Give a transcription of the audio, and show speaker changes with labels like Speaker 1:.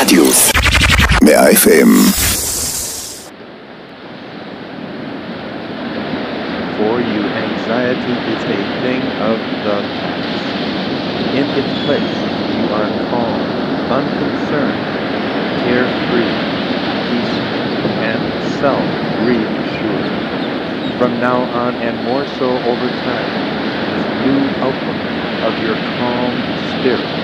Speaker 1: הרדיו 100 FM.
Speaker 2: For you, anxiety is a thing of the past. In its place, you are calm, unconcerned, carefree, peaceful, and self-reassured. From now on, and more so over time, this new outlook of your calm spirit